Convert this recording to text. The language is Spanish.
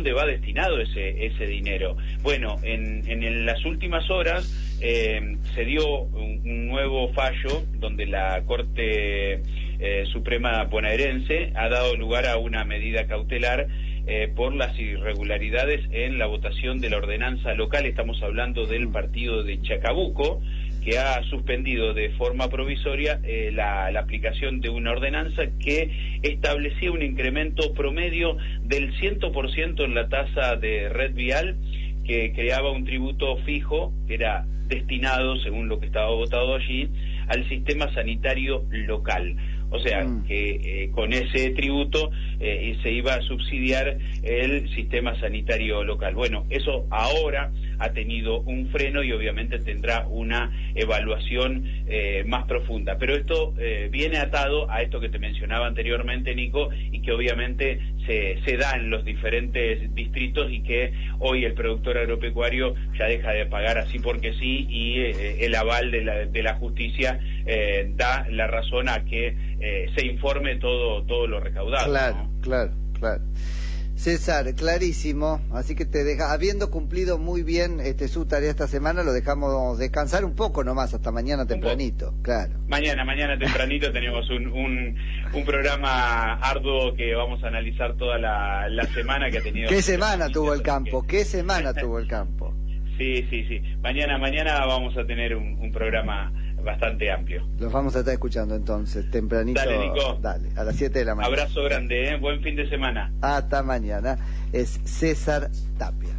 dónde va destinado ese dinero. Bueno, en las últimas horas se dio un nuevo fallo donde la Corte Suprema bonaerense ha dado lugar a una medida cautelar por las irregularidades en la votación de la ordenanza local. Estamos hablando del partido de Chacabuco, que ha suspendido de forma provisoria la aplicación de una ordenanza que establecía un incremento promedio del 100% en la tasa de red vial, que creaba un tributo fijo que era destinado, según lo que estaba votado allí, al sistema sanitario local. O sea, que con ese tributo se iba a subsidiar el sistema sanitario local. Bueno, eso ahora ha tenido un freno y obviamente tendrá una evaluación más profunda. Pero esto viene atado a esto que te mencionaba anteriormente, Nico, y que obviamente se da en los diferentes distritos, y que hoy el productor agropecuario ya deja de pagar así porque sí, y el aval de la justicia da la razón a que se informe todo lo recaudado. Claro, ¿no? claro. César, clarísimo, así que te deja, habiendo cumplido muy bien su tarea esta semana, lo dejamos descansar un poco nomás hasta mañana tempranito, claro. Mañana tempranito tenemos un programa arduo que vamos a analizar toda la semana que ha tenido. ¿Qué semana tuvo el campo? ¿Qué semana tuvo el campo? Sí. Mañana vamos a tener un programa bastante amplio. Los vamos a estar escuchando entonces, tempranito. Dale, Nico. Dale, a las 7 de la mañana. Abrazo grande, buen fin de semana. Hasta mañana. Es César Tapia.